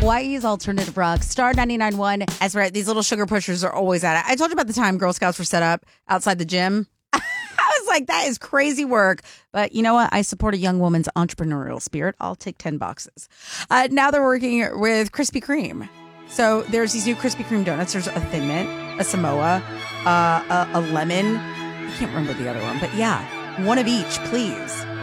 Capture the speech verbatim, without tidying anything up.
Hawaii's Alternative Rock, Star ninety-nine point one. That's right. These little sugar pushers are always at it. I told you about the time Girl Scouts were set up outside the gym. I was like, that is crazy work. But you know what? I support a young woman's entrepreneurial spirit. I'll take ten boxes. Uh, now they're working with Krispy Kreme. So there's these new Krispy Kreme donuts. There's a Thin Mint, a Samoa, uh, a, a lemon. I can't remember the other one. But yeah, one of each, please.